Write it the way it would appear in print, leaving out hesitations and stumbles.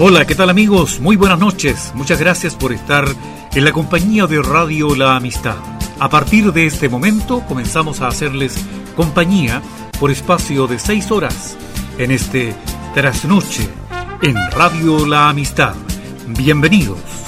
Hola, ¿qué tal amigos? Muy buenas noches. Muchas gracias por estar en la compañía de Radio La Amistad. A partir de este momento comenzamos a hacerles compañía por espacio de 6 horas en este trasnoche en Radio La Amistad. Bienvenidos.